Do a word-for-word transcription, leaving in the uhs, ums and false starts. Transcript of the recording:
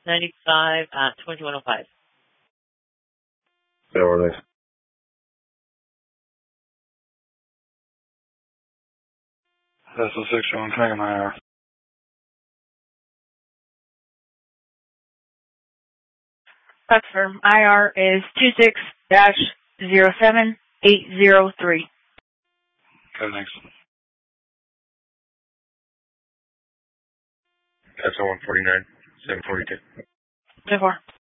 ninety-five at twenty-one oh five. Yeah, we're nice. That's a six one Tango I R. Confirm. I R is two six dash zero seven eight zero three. Okay, thanks. That's a one forty-nine, seven forty-two. So far.